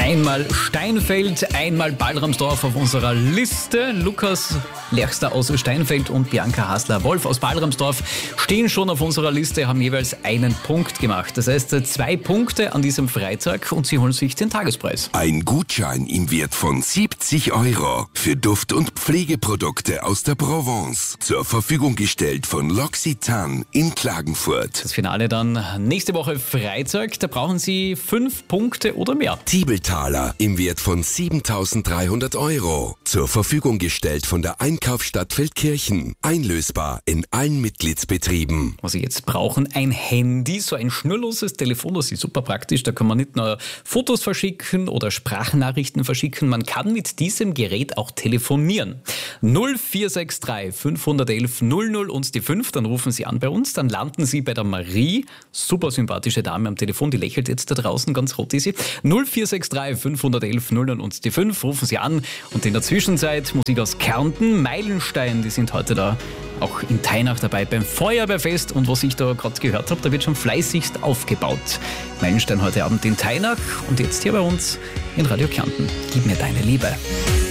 Einmal Steinfeld, einmal Balramsdorf auf unserer Liste. Lukas Lerchster aus Steinfeld und Bianca Hasler-Wolf aus Balramsdorf stehen schon auf unserer Liste, haben jeweils einen Punkt gemacht. Das heißt 2 Punkte an diesem Freitag und sie holen sich den Tagespreis. Ein Gutschein im Wert von 70 € für Duft- und Pflegeprodukte aus der Provence. Zur Verfügung gestellt von L'Occitane in Klagenfurt. Das Finale dann nächste Woche Freitag. Da brauchen Sie 5 Punkte oder mehr. Tiebeltaler im Wert von 7.300 €. Zur Verfügung gestellt von der Einkaufsstadt Feldkirchen. Einlösbar in allen Mitgliedsbetrieben. Was Sie jetzt brauchen, ein Handy, so ein schnurloses Telefon, das ist super praktisch. Da kann man nicht nur Fotos verschicken oder Sprachnachrichten verschicken, man kann mit diesem Gerät auch telefonieren. 0463 511 00 und die 5, dann rufen Sie an bei uns, dann landen Sie bei der Marie, super sympathische Dame am Telefon, die lächelt jetzt da draußen, ganz rot ist sie. 0463 511 00 und die 5, rufen Sie an und in der Zwischenzeit Musik aus Kärnten, Meilenstein, die sind heute da auch in Teinach dabei beim Feuerwehrfest und was ich da gerade gehört habe, da wird schon fleißigst aufgebaut. Meilenstein heute Abend in Teinach und jetzt hier bei uns in Radio Kärnten. Gib mir deine Liebe.